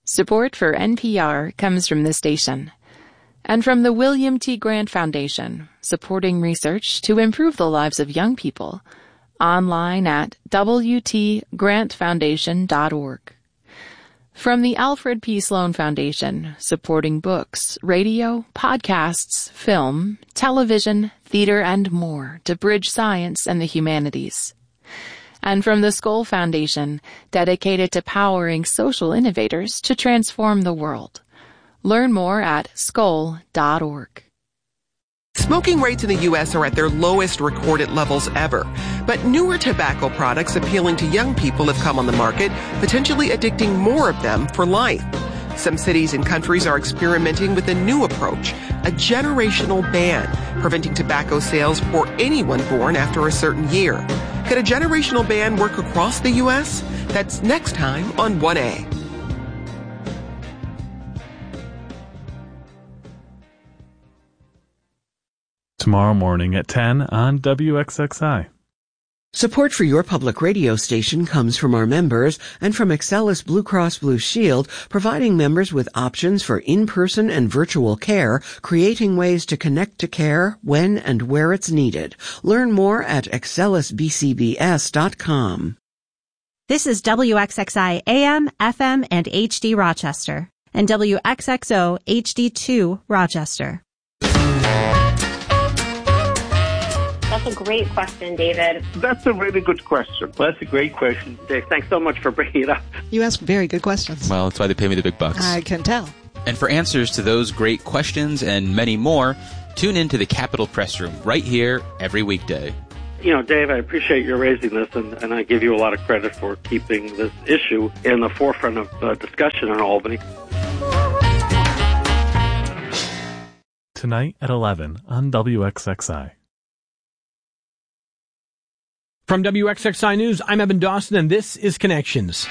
Support for NPR comes from this station and from the William T. Grant Foundation, supporting research to improve the lives of young people. Online at wtgrantfoundation.org. From the Alfred P. Sloan Foundation, supporting books, radio, podcasts, film, television, theater, and more to bridge science and the humanities. And from the Skoll Foundation, dedicated to powering social innovators to transform the world. Learn more at skoll.org. Smoking rates in the U.S. are at their lowest recorded levels ever. But newer tobacco products appealing to young people have come on the market, potentially addicting more of them for life. Some cities and countries are experimenting with a new approach, a generational ban, preventing tobacco sales for anyone born after a certain year. Could a generational ban work across the U.S.? That's next time on 1A. Tomorrow morning at 10 on WXXI. Support for your public radio station comes from our members and from Excelis Blue Cross Blue Shield, providing members with options for in-person and virtual care, creating ways to connect to care when and where it's needed. Learn more at excelisbcbs.com. This is WXXI AM, FM, and HD Rochester, and WXXO HD2 Rochester. That's a great question, David. That's a really good question. Well, that's a great question. Dave, thanks so much for bringing it up. You ask very good questions. Well, that's why they pay me the big bucks. I can tell. And for answers to those great questions and many more, tune in to the Capitol Press Room right here every weekday. You know, Dave, I appreciate your raising this, and I give you a lot of credit for keeping this issue in the forefront of discussion in Albany. Tonight at 11 on WXXI. From WXXI News, I'm Evan Dawson, and this is Connections.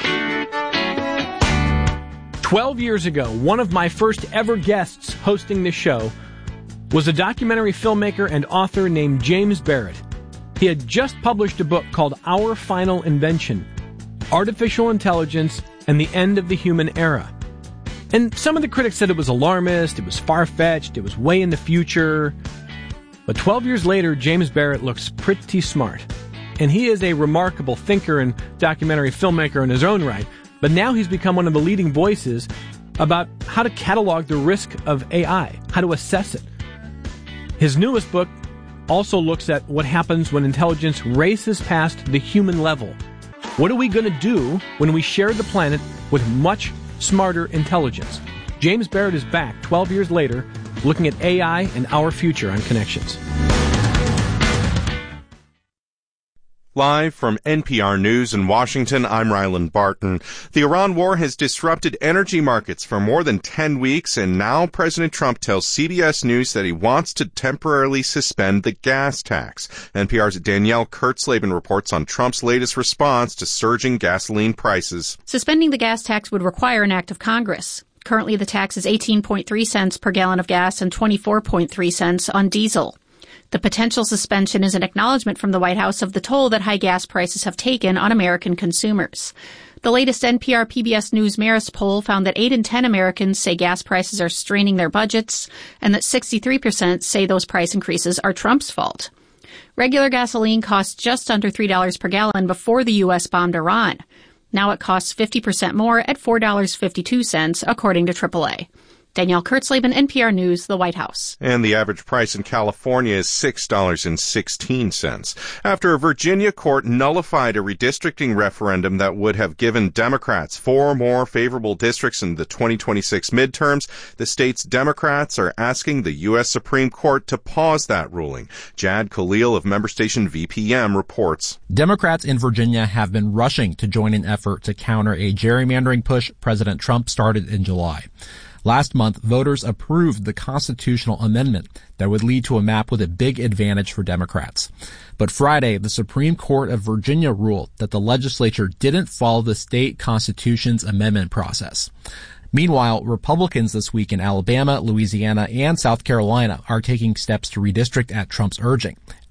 12 years ago, one of my first ever guests hosting this show was a documentary filmmaker and author named James Barrett. He had just published a book called Our Final Invention, Artificial Intelligence and the End of the Human Era. And some of the critics said it was alarmist, it was far-fetched, it was way in the future. But 12 years later, James Barrett looks pretty smart. And he is a remarkable thinker and documentary filmmaker in his own right. But now he's become one of the leading voices about how to catalog the risk of AI, how to assess it. His newest book also looks at what happens when intelligence races past the human level. What are we going to do when we share the planet with much smarter intelligence? James Barrett is back 12 years later, looking at AI and our future on Connections. Live from NPR News in Washington, I'm Ryland Barton. The Iran war has disrupted energy markets for more than 10 weeks, and now President Trump tells CBS News that he wants to temporarily suspend the gas tax. NPR's Danielle Kurtzleben reports on Trump's latest response to surging gasoline prices. Suspending the gas tax would require an act of Congress. Currently, the tax is 18.3 cents per gallon of gas and 24.3 cents on diesel. The potential suspension is an acknowledgement from the White House of the toll that high gas prices have taken on American consumers. The latest NPR PBS News Marist poll found that 8 in 10 Americans say gas prices are straining their budgets, and that 63% say those price increases are Trump's fault. Regular gasoline cost just under $3 per gallon before the U.S. bombed Iran. Now it costs 50% more at $4.52, according to AAA. Danielle Kurtzleben, NPR News, the White House. And the average price in California is $6.16. After a Virginia court nullified a redistricting referendum that would have given Democrats 4 more favorable districts in the 2026 midterms, the state's Democrats are asking the U.S. Supreme Court to pause that ruling. Jad Khalil of member station VPM reports. Democrats in Virginia have been rushing to join an effort to counter a gerrymandering push President Trump started in July. Last month, voters approved the constitutional amendment that would lead to a map with a big advantage for Democrats. But Friday, the Supreme Court of Virginia ruled that the legislature didn't follow the state constitution's amendment process. Meanwhile, Republicans this week in Alabama, Louisiana, and South Carolina are taking steps to redistrict at Trump's urging,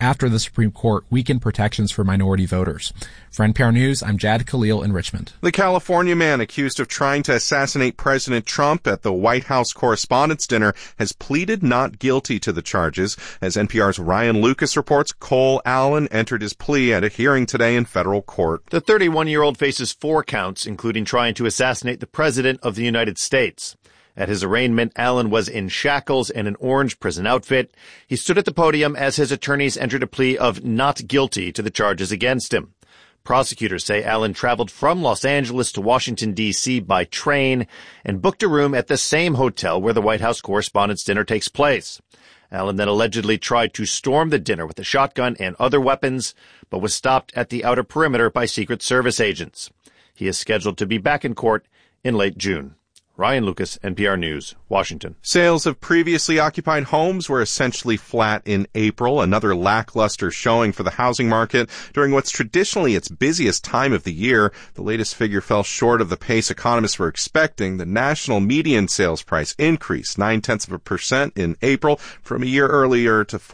after the Supreme Court weakened protections for minority voters. For NPR News, I'm Jad Khalil in Richmond. The California man accused of trying to assassinate President Trump at the White House Correspondents' Dinner has pleaded not guilty to the charges. As NPR's Ryan Lucas reports, Cole Allen entered his plea at a hearing today in federal court. The 31-year-old faces 4 counts, including trying to assassinate the President of the United States. At his arraignment, Allen was in shackles and an orange prison outfit. He stood at the podium as his attorneys entered a plea of not guilty to the charges against him. Prosecutors say Allen traveled from Los Angeles to Washington, D.C. by train and booked a room at the same hotel where the White House Correspondents' Dinner takes place. Allen then allegedly tried to storm the dinner with a shotgun and other weapons, but was stopped at the outer perimeter by Secret Service agents. He is scheduled to be back in court in late June. Ryan Lucas, NPR News, Washington. Sales of previously occupied homes were essentially flat in April, another lackluster showing for the housing market during what's traditionally its busiest time of the year. The latest figure fell short of the pace economists were expecting. The national median sales price increased 0.9% in April from a year earlier to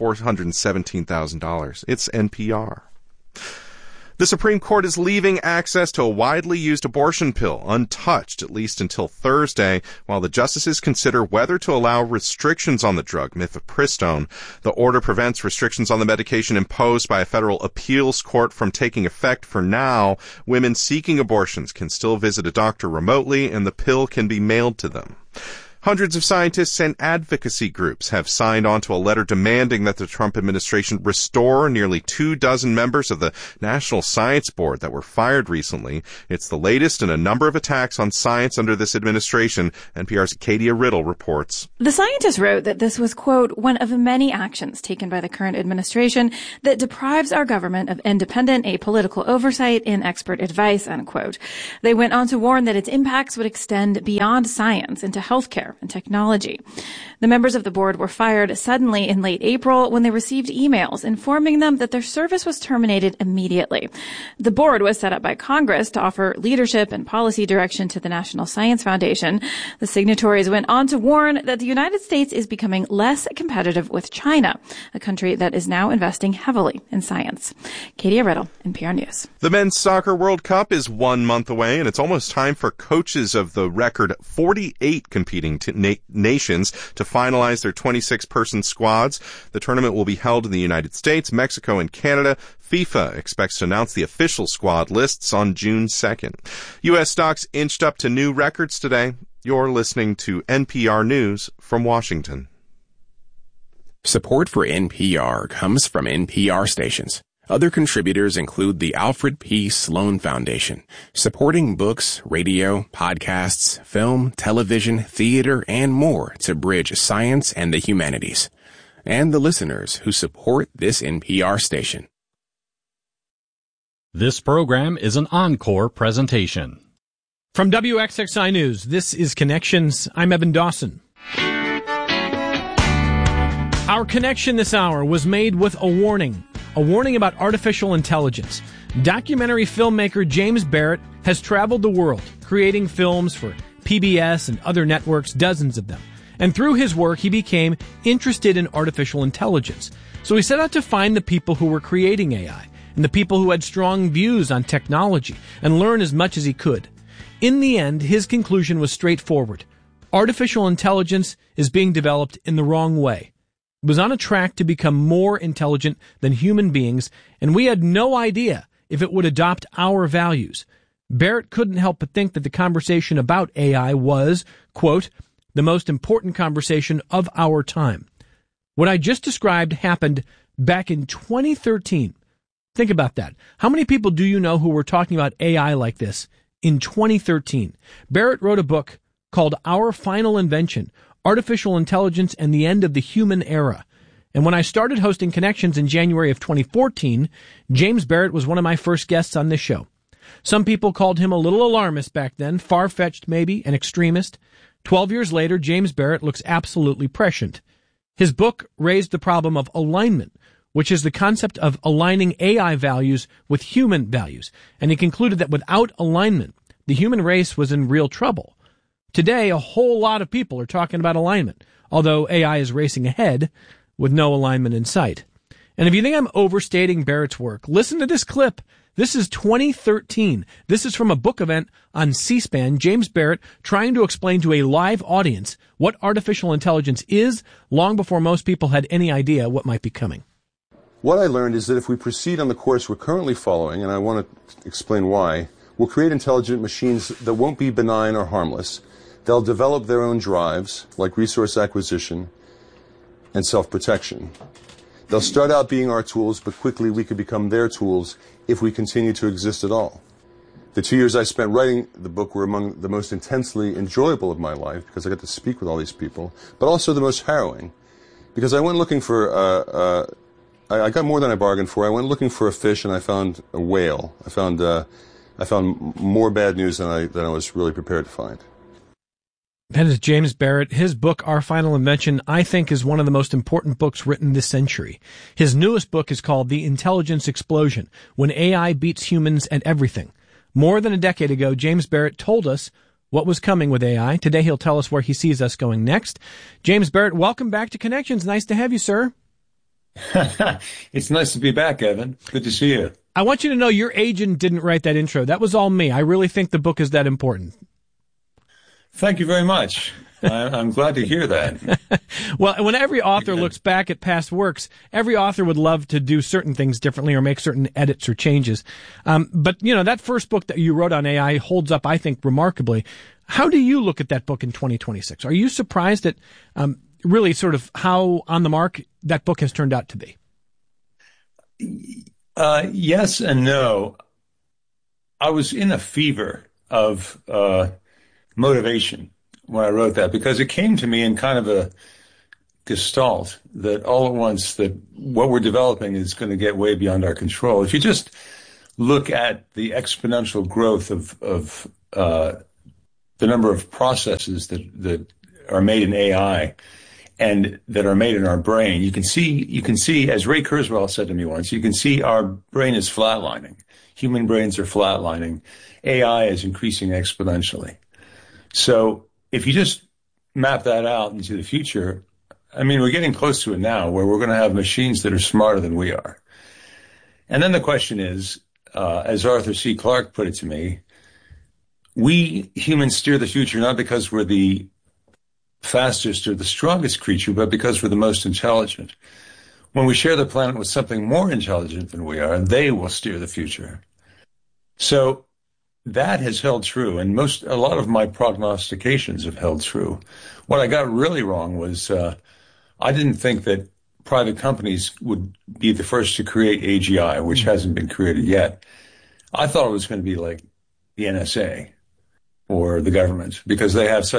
$417,000. It's NPR. The Supreme Court is leaving access to a widely used abortion pill untouched, at least until Thursday, while the justices consider whether to allow restrictions on the drug, mifepristone. The order prevents restrictions on the medication imposed by a federal appeals court from taking effect for now. Women seeking abortions can still visit a doctor remotely, and the pill can be mailed to them. Hundreds of scientists and advocacy groups have signed on to a letter demanding that the Trump administration restore nearly 24 members of the National Science Board that were fired recently. It's the latest in a number of attacks on science under this administration. NPR's Katia Riddle reports. The scientists wrote that this was, quote, one of many actions taken by the current administration that deprives our government of independent apolitical oversight and expert advice, unquote. They went on to warn that its impacts would extend beyond science into healthcare and technology. The members of the board were fired suddenly in late April when they received emails informing them that their service was terminated immediately. The board was set up by Congress to offer leadership and policy direction to the National Science Foundation. The signatories went on to warn that the United States is becoming less competitive with China, a country that is now investing heavily in science. Katia Riddle, NPR News. The Men's Soccer World Cup is 1 month away, and it's almost time for coaches of the record 48 competing nations to finalize their 26-person squads. The tournament will be held in the United States, Mexico, and Canada. FIFA expects to announce the official squad lists on June 2nd. U.S. stocks inched up to new records today. You're listening to NPR News from Washington. Support for NPR comes from NPR stations. Other contributors include the Alfred P. Sloan Foundation, supporting books, radio, podcasts, film, television, theater, and more to bridge science and the humanities. And the listeners who support this NPR station. This program is an encore presentation. From WXXI News, this is Connections. I'm Evan Dawson. Our connection this hour was made with a warning about artificial intelligence. Documentary filmmaker James Barrett has traveled the world, creating films for PBS and other networks, dozens of them. And through his work, he became interested in artificial intelligence. So he set out to find the people who were creating AI and the people who had strong views on technology and learn as much as he could. In the end, his conclusion was straightforward. Artificial intelligence is being developed in the wrong way. It was on a track to become more intelligent than human beings, and we had no idea if it would adopt our values. Barrett couldn't help but think that the conversation about AI was, quote, the most important conversation of our time. What I just described happened back in 2013. Think about that. How many people do you know who were talking about AI like this in 2013? Barrett wrote a book called Our Final Invention, Artificial Intelligence and the End of the Human Era. And when I started hosting Connections in January of 2014, James Barrett was one of my first guests on this show. Some people called him a little alarmist back then, far-fetched maybe, an extremist. 12 years later, James Barrett looks absolutely prescient. His book raised the problem of alignment, which is the concept of aligning AI values with human values. And he concluded that without alignment, the human race was in real trouble. Today, a whole lot of people are talking about alignment, although AI is racing ahead with no alignment in sight. And if you think I'm overstating Barrett's work, listen to this clip. This is 2013. This is from a book event on C-SPAN. James Barrett trying to explain to a live audience what artificial intelligence is long before most people had any idea what might be coming. What I learned is that if we proceed on the course we're currently following, and I want to explain why, we'll create intelligent machines that won't be benign or harmless. They'll develop their own drives, like resource acquisition and self-protection. They'll start out being our tools, but quickly we could become their tools if we continue to exist at all. The 2 years I spent writing the book were among the most intensely enjoyable of my life because I got to speak with all these people, but also the most harrowing because I went looking for I got more than I bargained for. I went looking for a fish and I found a whale. I found more bad news than I was really prepared to find. That is James Barrett. His book, Our Final Invention, I think is one of the most important books written this century. His newest book is called The Intelligence Explosion, When AI Beats Humans at Everything. More than a decade ago, James Barrett told us what was coming with AI. Today he'll tell us where he sees us going next. James Barrett, welcome back to Connections. Nice to have you, sir. It's nice to be back, Evan. Good to see you. I want you to know your agent didn't write that intro. That was all me. I really think the book is that important. Thank you very much. I'm glad to hear that. Well, when every author looks back at past works, every author would love to do certain things differently or make certain edits or changes. But, that first book that you wrote on AI holds up, I think, remarkably. How do you look at that book in 2026? Are you surprised at really sort of how on the mark that book has turned out to be? Yes and no. I was in a fever of motivation when I wrote that because it came to me in kind of a gestalt that all at once that what we're developing is going to get way beyond our control. If you just look at the exponential growth of the number of processes that are made in AI and that are made in our brain, you can see, as Ray Kurzweil said to me once, you can see our brain is flatlining. Human brains are flatlining. AI is increasing exponentially. So if you just map that out into the future, I mean, we're getting close to it now where we're going to have machines that are smarter than we are. And then the question is, as Arthur C. Clarke put it to me, we humans steer the future not because we're the fastest or the strongest creature, but because we're the most intelligent. When we share the planet with something more intelligent than we are, they will steer the future. So that has held true, and a lot of my prognostications have held true. What I got really wrong was I didn't think that private companies would be the first to create AGI, which hasn't been created yet. I thought it was going to be like the NSA or the government because they have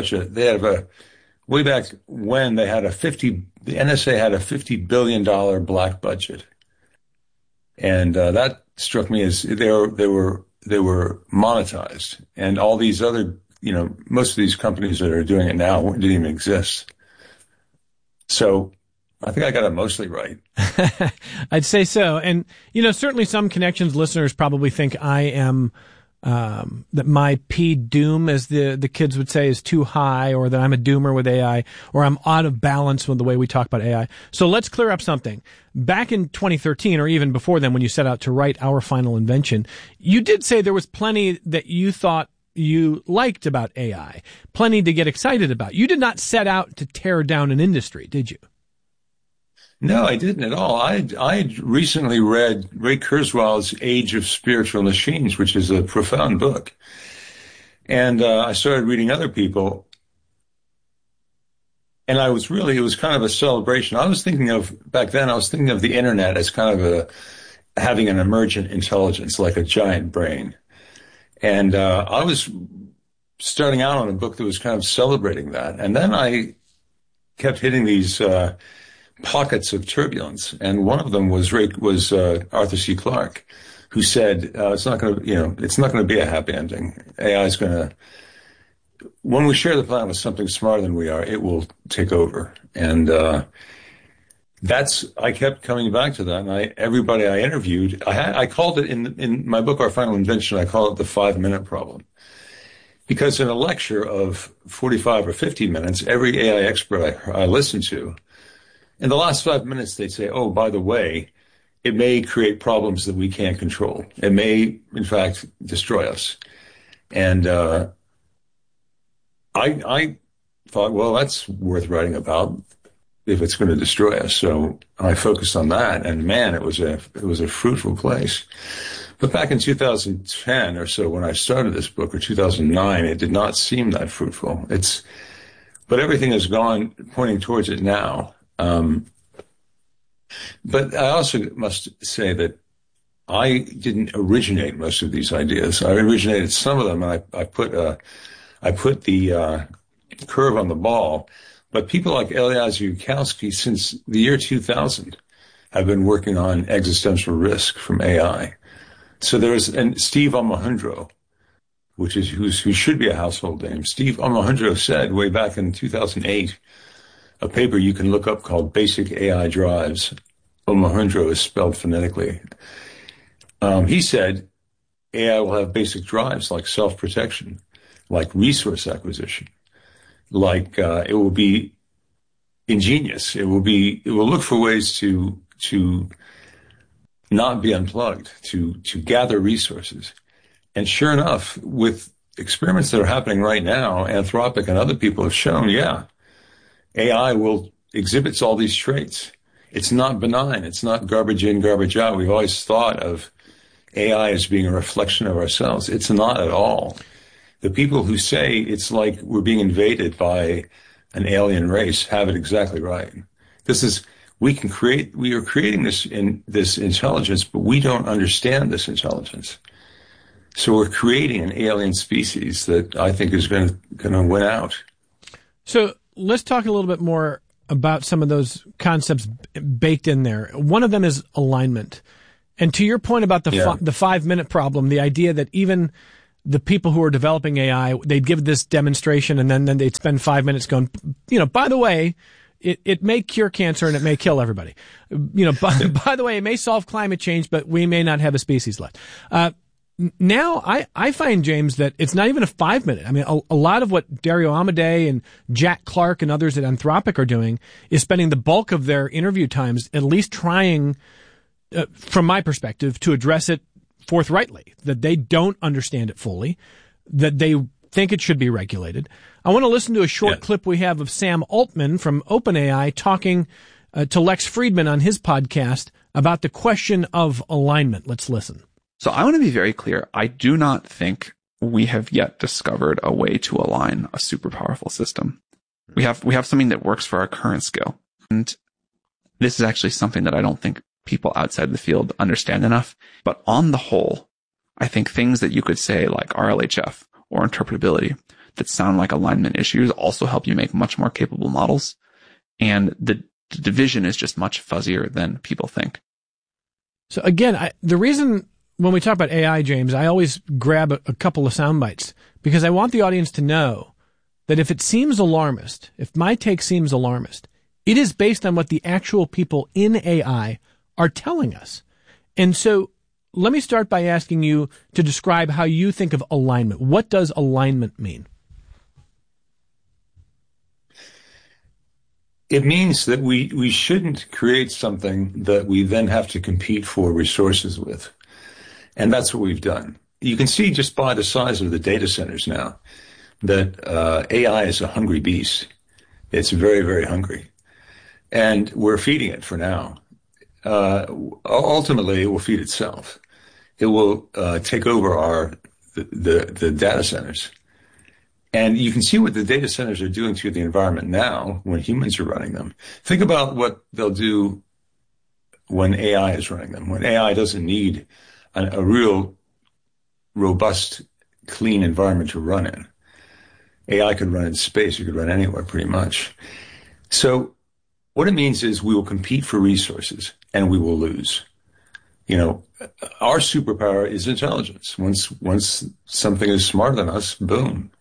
way back when the NSA had a $50 billion black budget. And that struck me as they were monetized. And all these other, most of these companies that are doing it now didn't even exist. So I think I got it mostly right. I'd say so. And, certainly some Connections listeners probably think I am that my P-doom, as the kids would say, is too high, or that I'm a doomer with AI, or I'm out of balance with the way we talk about AI. So let's clear up something. Back in 2013, or even before then, when you set out to write Our Final Invention, you did say there was plenty that you thought you liked about AI, plenty to get excited about. You did not set out to tear down an industry, did you? No, I didn't at all. I recently read Ray Kurzweil's Age of Spiritual Machines, which is a profound book. And I started reading other people. And it was kind of a celebration. Back then, I was thinking of the internet as kind of having an emergent intelligence, like a giant brain. And I was starting out on a book that was kind of celebrating that. And then I kept hitting these pockets of turbulence, and one of them was Arthur C. Clarke, who said it's not going to be a happy ending. AI is going to, when we share the planet with something smarter than we are, it will take over. And I kept coming back to that. And everybody I interviewed, I called it in my book, Our Final Invention, I call it the 5-minute problem. Because in a lecture of 45 or 50 minutes, every AI expert I listen to, in the last 5 minutes, they'd say, oh, by the way, it may create problems that we can't control. It may, in fact, destroy us. And I thought, well, that's worth writing about if it's going to destroy us. So I focused on that, and man, it was a fruitful place. But back in 2010 or so, when I started this book, or 2009, it did not seem that fruitful. But everything has gone pointing towards it now. But I also must say that I didn't originate most of these ideas. I originated some of them, and I put the curve on the ball. But people like Eliezer Yudkowsky, since the year 2000, have been working on existential risk from AI. So and Steve Omohundro, who should be a household name. Steve Omohundro said way back in 2008, a paper you can look up called Basic AI Drives. Omohundro is spelled phonetically. He said AI will have basic drives like self-protection, like resource acquisition, like it will be ingenious. It will look for ways to not be unplugged, to gather resources. And sure enough, with experiments that are happening right now, Anthropic and other people have shown, AI exhibits all these traits. It's not benign. It's not garbage in, garbage out. We've always thought of AI as being a reflection of ourselves. It's not at all. The people who say it's like we're being invaded by an alien race have it exactly right. We are creating this intelligence, but we don't understand this intelligence. So we're creating an alien species that I think is going to win out. So let's talk a little bit more about some of those concepts baked in there. One of them is alignment. And to your point about the 5-minute problem, the idea that even the people who are developing AI, they'd give this demonstration and then they'd spend 5 minutes going, by the way, it may cure cancer and it may kill everybody. By the way, it may solve climate change, but we may not have a species left. Now, I find, James, that it's not even a 5-minute. I mean, a lot of what Dario Amodei and Jack Clark and others at Anthropic are doing is spending the bulk of their interview times at least trying, from my perspective, to address it forthrightly, that they don't understand it fully, that they think it should be regulated. I want to listen to a short clip we have of Sam Altman from OpenAI talking to Lex Friedman on his podcast about the question of alignment. Let's listen. So I want to be very clear. I do not think we have yet discovered a way to align a super powerful system. We have something that works for our current scale. And this is actually something that I don't think people outside the field understand enough. But on the whole, I think things that you could say like RLHF or interpretability that sound like alignment issues also help you make much more capable models. And the division is just much fuzzier than people think. So again, the reason when we talk about AI, James, I always grab a couple of sound bites because I want the audience to know that if it seems alarmist, if my take seems alarmist, it is based on what the actual people in AI are telling us. And so let me start by asking you to describe how you think of alignment. What does alignment mean? It means that we shouldn't create something that we then have to compete for resources with. And that's what we've done. You can see just by the size of the data centers now that AI is a hungry beast. It's very, very hungry. And we're feeding it for now. Ultimately, it will feed itself. It will take over the data centers. And you can see what the data centers are doing to the environment now when humans are running them. Think about what they'll do when AI is running them, when AI doesn't need a real robust, clean environment to run in. AI could run in space. It could run anywhere pretty much. So what it means is we will compete for resources and we will lose. Our superpower is intelligence. Once something is smarter than us, boom.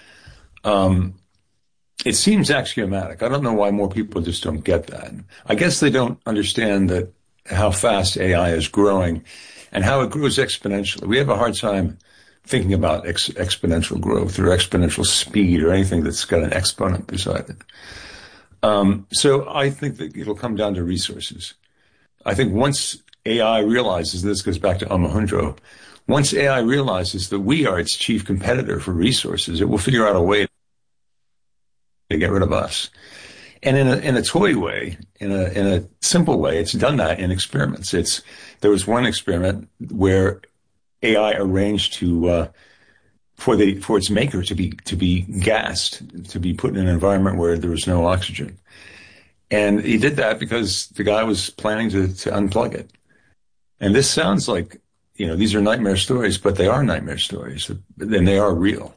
It seems axiomatic. I don't know why more people just don't get that. I guess they don't understand that how fast AI is growing and how it grows exponentially. We have a hard time thinking about exponential growth or exponential speed or anything that's got an exponent beside it. So I think that it'll come down to resources. I think once AI realizes, this goes back to Omohundro, once AI realizes that we are its chief competitor for resources, it will figure out a way to get rid of us. And in a toy way, in a simple way, it's done that in experiments. There was one experiment where AI arranged for its maker to be gassed, to be put in an environment where there was no oxygen. And he did that because the guy was planning to unplug it. And this sounds like, these are nightmare stories, but they are nightmare stories, and they are real.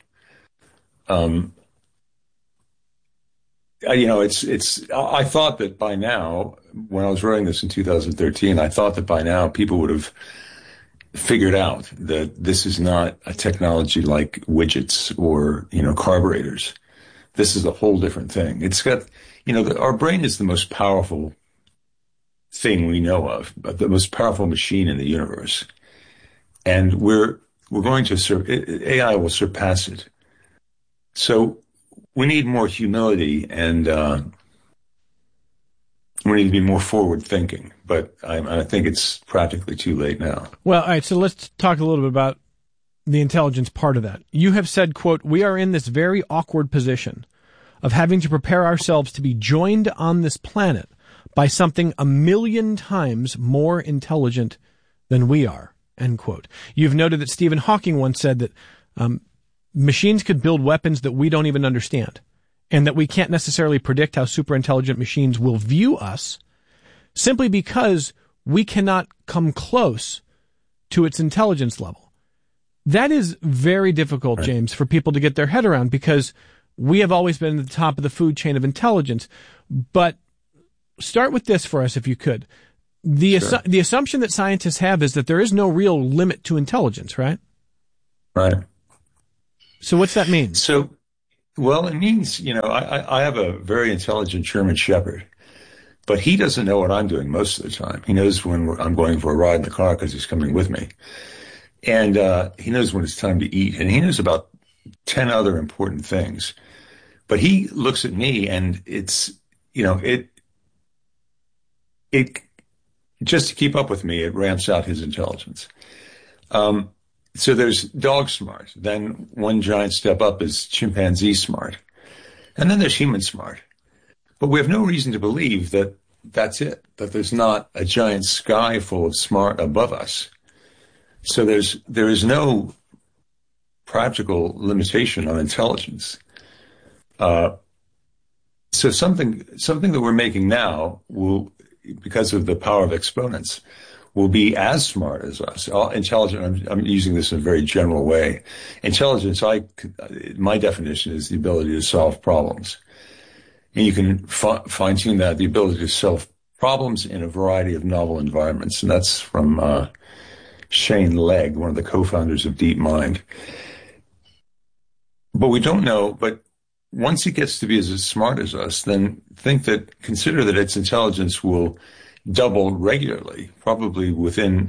I thought that by now, when I was writing this in 2013, I thought that by now people would have figured out that this is not a technology like widgets or, carburetors. This is a whole different thing. It's got, our brain is the most powerful thing we know of, but the most powerful machine in the universe. And we're going to, AI will surpass it. So we need more humility and we need to be more forward thinking, but I think it's practically too late now. Well, all right, so let's talk a little bit about the intelligence part of that. You have said, quote, "We are in this very awkward position of having to prepare ourselves to be joined on this planet by something 1,000,000 times more intelligent than we are," end quote. You've noted that Stephen Hawking once said that machines could build weapons that we don't even understand, and that we can't necessarily predict how superintelligent machines will view us simply because we cannot come close to its intelligence level. That is very difficult, right, James, for people to get their head around, because we have always been at the top of the food chain of intelligence. But start with this for us, if you could. The assumption that scientists have is that there is no real limit to intelligence, right? Right. So what's that mean? Well, it means, I have a very intelligent German Shepherd, but he doesn't know what I'm doing most of the time. He knows when I'm going for a ride in the car because he's coming with me. And he knows when it's time to eat. And he knows about 10 other important things. But he looks at me and it's, it just to keep up with me, it ramps out his intelligence. So there's dog smart. Then one giant step up is chimpanzee smart. And then there's human smart. But we have no reason to believe that that's it, that there's not a giant sky full of smart above us. So there is no practical limitation on intelligence. So something that we're making now will, because of the power of exponents, will be as smart as us. Intelligent, I'm using this in a very general way. Intelligence, my definition is the ability to solve problems. And you can fine-tune that, the ability to solve problems in a variety of novel environments. And that's from Shane Legg, one of the co-founders of DeepMind. But we don't know, but once it gets to be as smart as us, then consider that its intelligence will double regularly, probably within,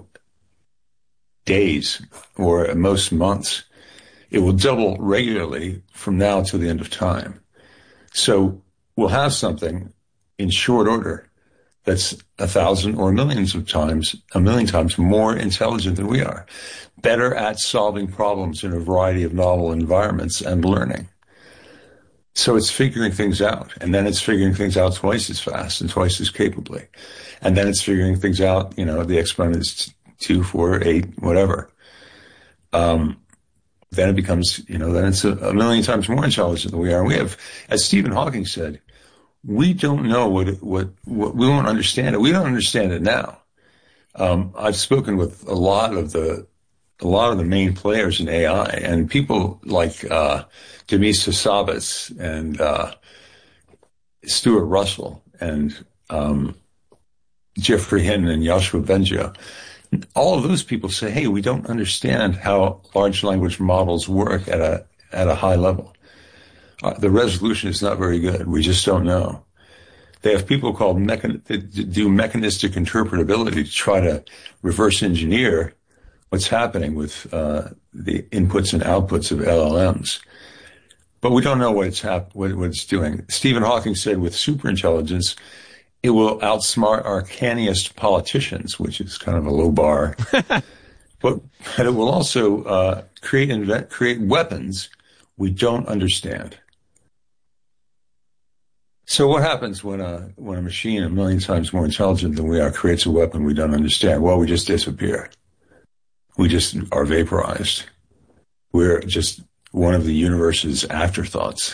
days or at most months. It will double regularly from now to the end of time. So we'll have something in short order that's 1,000 or 1,000,000 times more intelligent than we are, better at solving problems in a variety of novel environments and learning. So it's figuring things out, and then it's figuring things out twice as fast and twice as capably. And then it's figuring things out, the exponent is 2, 4, 8, whatever. Then it becomes, then it's 1,000,000 times more intelligent than we are. And we have, as Stephen Hawking said, we don't know what we won't understand it. We don't understand it now. I've spoken with a lot of the main players in AI, and people like Demis Hassabis and Stuart Russell and Jeffrey Hinton and Yoshua Bengio. All of those people say, "Hey, we don't understand how large language models work at a high level. The resolution is not very good. We just don't know." They have people called do mechanistic interpretability to try to reverse engineer what's happening with the inputs and outputs of LLMs. But we don't know what it's doing. Stephen Hawking said with superintelligence, it will outsmart our canniest politicians, which is kind of a low bar. But it will also create weapons we don't understand. So what happens when a machine 1,000,000 times more intelligent than we are creates a weapon we don't understand? Well, we just disappear. We just are vaporized. We're just one of the universe's afterthoughts.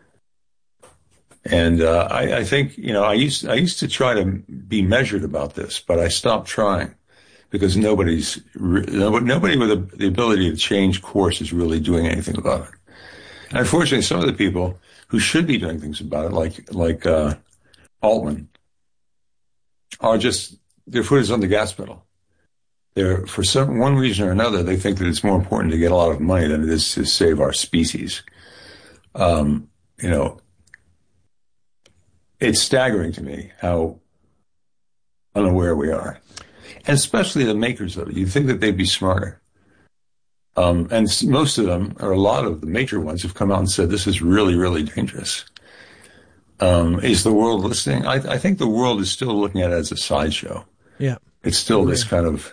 And I think, I used to try to be measured about this, but I stopped trying because nobody with the ability to change course is really doing anything about it. And unfortunately, some of the people who should be doing things about it, like Altman, are just, their foot is on the gas pedal. They're, for one reason or another, they think that it's more important to get a lot of money than it is to save our species. It's staggering to me how unaware we are, and especially the makers of it. You'd think that they'd be smarter. And most of them, or a lot of the major ones, have come out and said this is really, really dangerous. Is the world listening? I think the world is still looking at it as a sideshow. Yeah. It's still this kind of,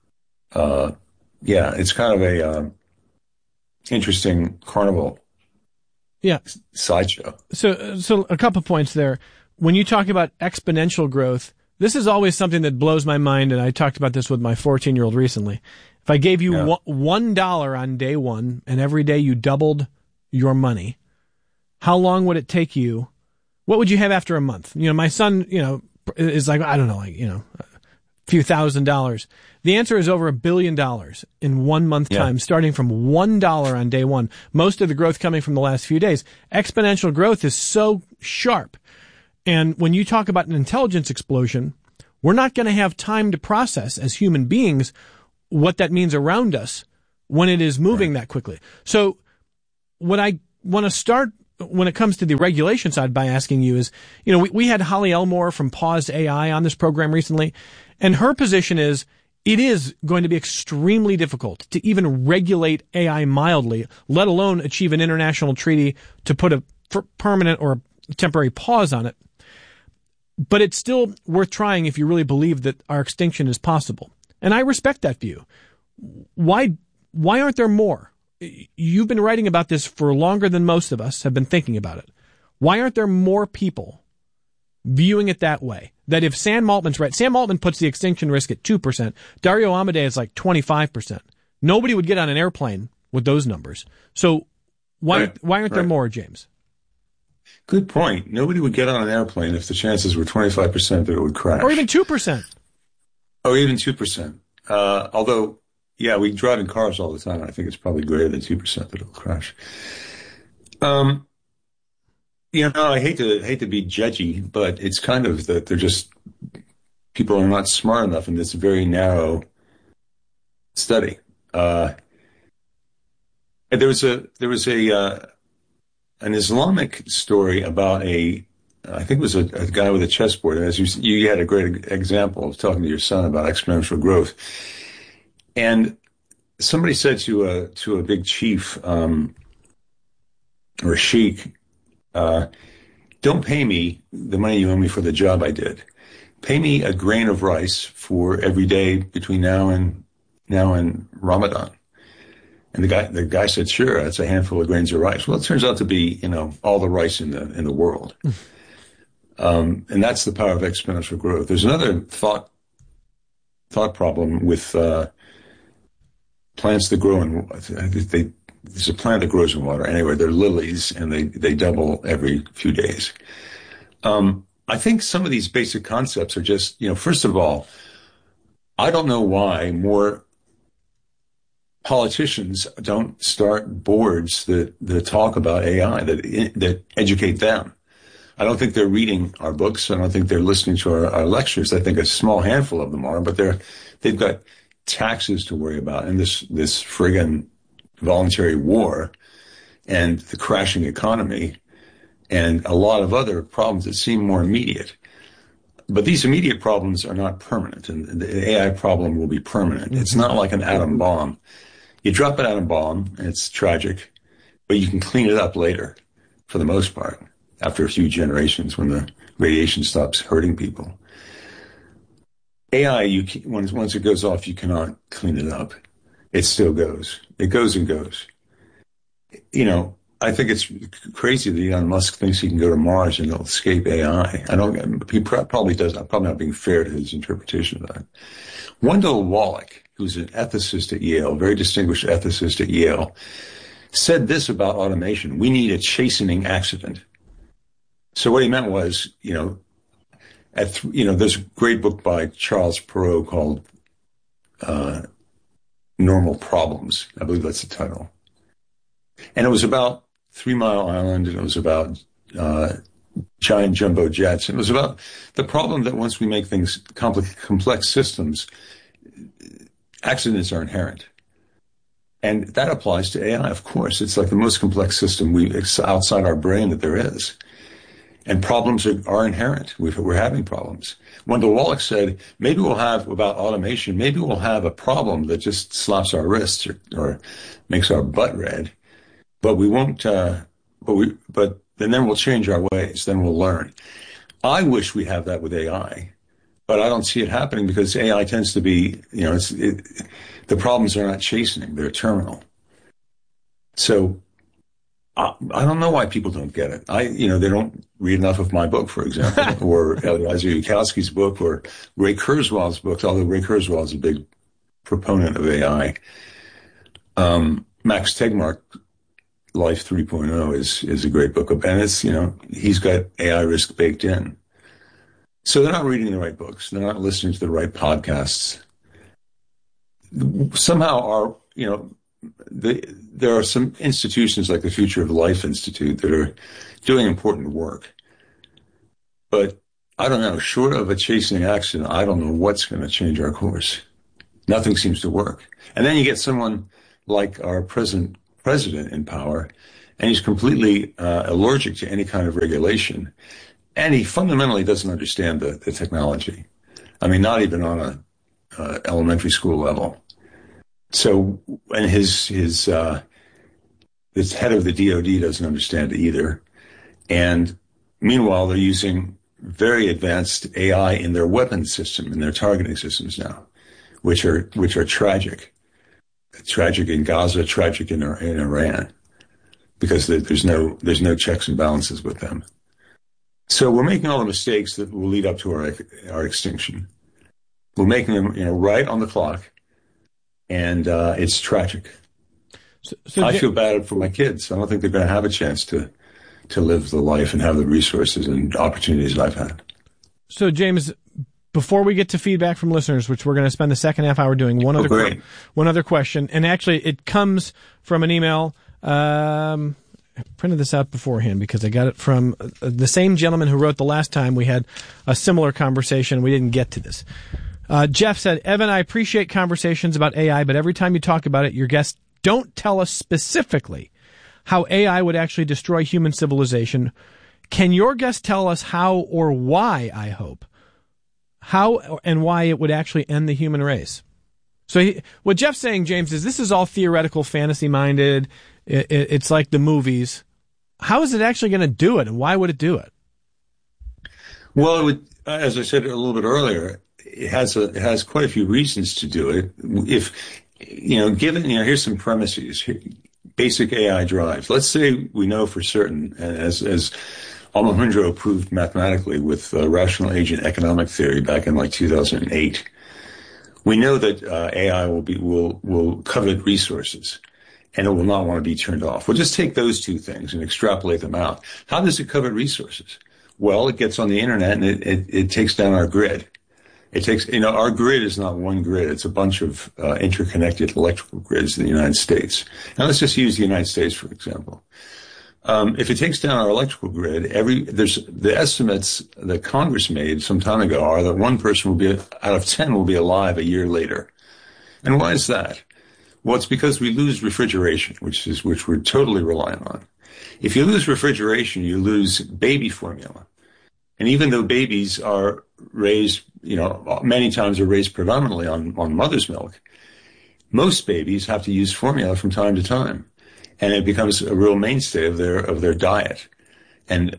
it's kind of a interesting carnival. Yeah. Sideshow. So a couple points there. When you talk about exponential growth, this is always something that blows my mind, and I talked about this with my 14-year-old recently. If I gave you $1 on day one, and every day you doubled your money, how long would it take you? What would you have after a month? My son, is like, I don't know, a few $1,000s. The answer is over $1 billion in 1 month time, starting from $1 on day one. Most of the growth coming from the last few days. Exponential growth is so sharp. And when you talk about an intelligence explosion, we're not going to have time to process as human beings what that means around us when it is moving that quickly. So what I want to start when it comes to the regulation side by asking you is, we had Holly Elmore from Pause AI on this program recently, and her position is it is going to be extremely difficult to even regulate AI mildly, let alone achieve an international treaty to put a permanent or temporary pause on it. But it's still worth trying if you really believe that our extinction is possible. And I respect that view. Why aren't there more? You've been writing about this for longer than most of us have been thinking about it. Why aren't there more people viewing it that way? That if Sam Altman's right, Sam Altman puts the extinction risk at 2%. Dario Amodei is like 25%. Nobody would get on an airplane with those numbers. So why aren't there more, James? Good point. Nobody would get on an airplane if the chances were 25% that it would crash. Or even 2%. Or even 2%. Although, we drive in cars all the time. I think it's probably greater than 2% that it'll crash. I hate to be judgy, but it's kind of that people are not smart enough in this very narrow study. There was an Islamic story about I think it was a guy with a chessboard. And as you had a great example of talking to your son about exponential growth. And somebody said to a big chief, or a sheikh, don't pay me the money you owe me for the job I did. Pay me a grain of rice for every day between now and Ramadan. And the guy said, sure, that's a handful of grains of rice. Well, it turns out to be, all the rice in the world. And that's the power of exponential growth. There's another thought problem with plants that grow in. There's a plant that grows in water. Anyway, they're lilies, and they double every few days. I think some of these basic concepts are just, first of all, I don't know why more politicians don't start boards that talk about AI, that educate them. I don't think they're reading our books. I don't think they're listening to our lectures. I think a small handful of them are, but they've got taxes to worry about, and this friggin' voluntary war, and the crashing economy, and a lot of other problems that seem more immediate. But these immediate problems are not permanent, and the AI problem will be permanent. It's not like an atom bomb. You drop an atom bomb, and it's tragic, but you can clean it up later, for the most part. after a few generations when the radiation stops hurting people. AI, once it goes off, you cannot clean it up. It still goes. It goes and goes. You know, I think it's crazy that Elon Musk thinks he can go to Mars and it'll escape AI. He probably does. I'm probably not being fair to his interpretation of that. Wendell Wallach, who's an ethicist at Yale, very distinguished ethicist at Yale, said this about automation: we need a chastening accident. So what he meant was, there's a great book by Charles Perrault called Normal Problems. I believe that's the title. And it was about 3 Mile Island, and it was about giant jumbo jets. And it was about the problem that once we make things complex systems, accidents are inherent. And that applies to AI, of course. It's like the most complex system outside our brain that there is. And problems are inherent. We're having problems. Wendell Wallach said, maybe we'll have, about automation, maybe we'll have a problem that just slaps our wrists or makes our butt red. But we won't, then we'll change our ways. Then we'll learn. I wish we have that with AI, but I don't see it happening because AI tends to be, the problems are not chastening. They're terminal. So I don't know why people don't get it. They don't read enough of my book, for example, or Eliezer Yudkowsky's book, or Ray Kurzweil's book, although Ray Kurzweil is a big proponent of AI. Max Tegmark, Life 3.0 is a great book, and it's, he's got AI risk baked in. So they're not reading the right books. They're not listening to the right podcasts. Somehow there are some institutions like the Future of Life Institute that are doing important work. But I don't know, short of a chastening accident, I don't know what's going to change our course. Nothing seems to work. And then you get someone like our present president in power, and he's completely allergic to any kind of regulation. And he fundamentally doesn't understand the technology. I mean, not even on a elementary school level. So, and the head of the DOD doesn't understand it either. And meanwhile, they're using very advanced AI in their weapons system, in their targeting systems now, which are tragic. Tragic in Gaza, tragic in Iran, because there's no checks and balances with them. So we're making all the mistakes that will lead up to our extinction. We're making them, right on the clock, and it's tragic. So I feel bad for my kids. I don't think they're going to have a chance to live the life and have the resources and opportunities that I've had. So James, before we get to feedback from listeners, which we're going to spend the second half hour doing, one other question, and actually it comes from an email. I printed this out beforehand because I got it from the same gentleman who wrote the last time we had a similar conversation. We didn't get to this. Jeff said, Evan, I appreciate conversations about AI, but every time you talk about it, your guests don't tell us specifically how AI would actually destroy human civilization. Can your guests tell us how or why, I hope, how and why it would actually end the human race? So what Jeff's saying, James, is this is all theoretical, fantasy-minded. It's like the movies. How is it actually going to do it, and why would it do it? Well, it would, as I said a little bit earlier, it has quite a few reasons to do it. If given here's some premises, basic AI drives. Let's say we know for certain, as Alejandro proved mathematically with rational agent economic theory back in like 2008. We know that AI will covet resources, and it will not want to be turned off. We'll just take those two things and extrapolate them out. How does it covet resources? Well, it gets on the internet and it takes down our grid. It takes, our grid is not one grid. It's a bunch of interconnected electrical grids in the United States. Now let's just use the United States, for example. If it takes down our electrical grid, the estimates that Congress made some time ago are that one person out of 10 will be alive a year later. And why is that? Well, it's because we lose refrigeration, which we're totally reliant on. If you lose refrigeration, you lose baby formula. And even though babies are raised, many times are raised predominantly on mother's milk, most babies have to use formula from time to time. And it becomes a real mainstay of their diet. And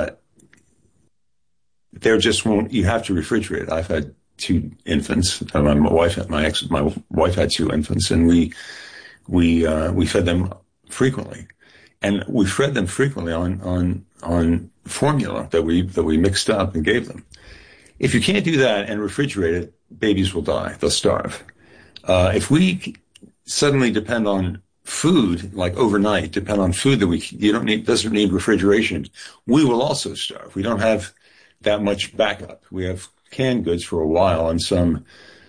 there just won't, you have to refrigerate. I've had 2 infants. My wife had 2 infants, and we fed them frequently. And we fed them frequently on formula that we mixed up and gave them. If you can't do that and refrigerate it, babies will die. They'll starve. If we suddenly depend on food, like overnight, depend on food that doesn't need refrigeration, we will also starve. We don't have that much backup. We have canned goods for a while, and some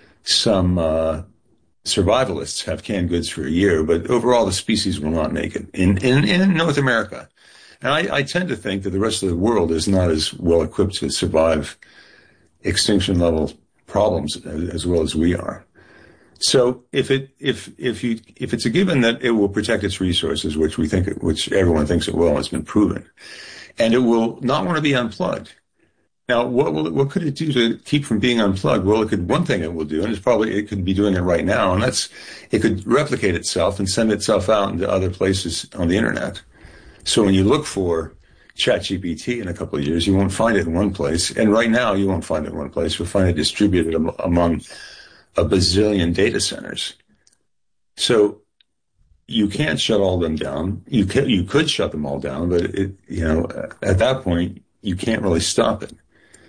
survivalists have canned goods for a year, but overall the species will not make it in North America. And I tend to think that the rest of the world is not as well equipped to survive extinction level problems as well as we are. So if it's a given that it will protect its resources, which everyone thinks it will, has been proven, and it will not want to be unplugged. Now, what could it do to keep from being unplugged? Well, one thing it will do, and it could be doing it right now, and that's it could replicate itself and send itself out into other places on the internet. So when you look for ChatGPT in a couple of years, you won't find it in one place, and right now you won't find it in one place. You'll find it distributed among a bazillion data centers. So you can't shut all of them down. You could shut them all down, but at that point you can't really stop it.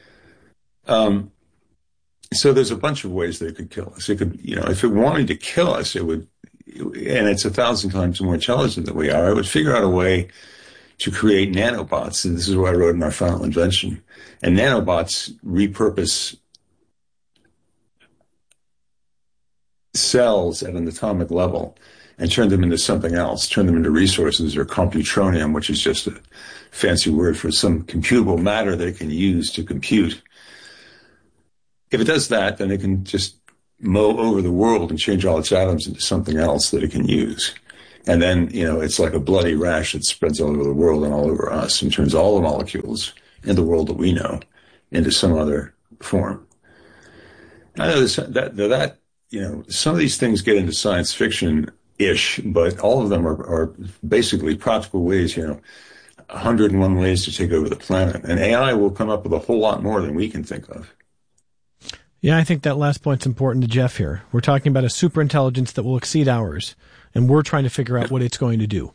So there's a bunch of ways that it could kill us. It could, if it wanted to kill us, it would, and it's 1,000 times more intelligent than we are. It would figure out a way to create nanobots. And this is what I wrote in our final invention. And nanobots repurpose cells at an atomic level and turn them into something else, turn them into resources or computronium, which is just a fancy word for some computable matter that it can use to compute. If it does that, then it can just mow over the world and change all its atoms into something else that it can use. And then, it's like a bloody rash that spreads all over the world and all over us and turns all the molecules in the world that we know into some other form. I know that some of these things get into science fiction-ish, but all of them are basically practical ways, 101 ways to take over the planet. And AI will come up with a whole lot more than we can think of. Yeah, I think that last point's important to Jeff here. We're talking about a superintelligence that will exceed ours, and we're trying to figure out what it's going to do.